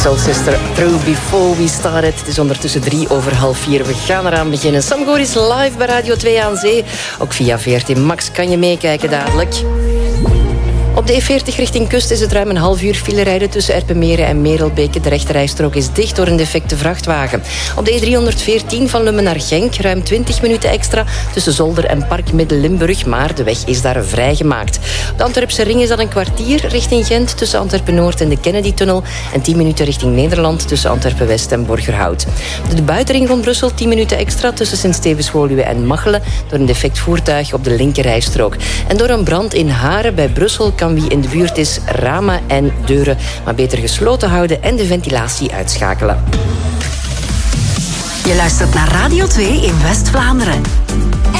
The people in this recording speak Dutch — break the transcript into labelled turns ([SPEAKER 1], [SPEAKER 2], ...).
[SPEAKER 1] Soul Sister, Through Before We Started. Het is ondertussen 3:03. We gaan eraan beginnen. Sam Goor is live bij Radio 2 aan Zee. Ook via VRT Max kan je meekijken dadelijk. Op de E40 richting kust is het ruim een half uur file rijden tussen Erpenmeren en Merelbeke. De rechterrijstrook is dicht door een defecte vrachtwagen. Op de E314 van Lummen naar Genk ruim 20 minuten extra tussen Zolder en Park Midden-Limburg, maar de weg is daar vrijgemaakt. Op de Antwerpse ring is dat een kwartier richting Gent tussen Antwerpen-Noord en de Kennedy-tunnel en 10 minuten richting Nederland tussen Antwerpen-West en Borgerhout. De buitenring rond Brussel 10 minuten extra tussen Sint-Stevens-Woluwe en Machelen door een defect voertuig op de linkerrijstrook. En door een brand in Haren bij Brussel kan wie in de buurt is ramen en deuren maar beter gesloten houden en de ventilatie uitschakelen.
[SPEAKER 2] Je luistert naar Radio 2 in West-Vlaanderen.